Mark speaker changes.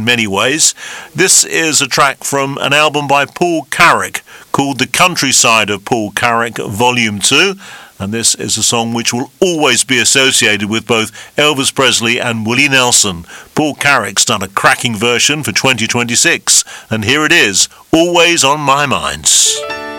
Speaker 1: in many ways. This is a track from an album by Paul Carrack called The Countryside of Paul Carrack Volume 2. And this is a song which will always be associated with both Elvis Presley and Willie Nelson. Paul Carrack's done a cracking version for 2026. And here it is, Always on My Mind.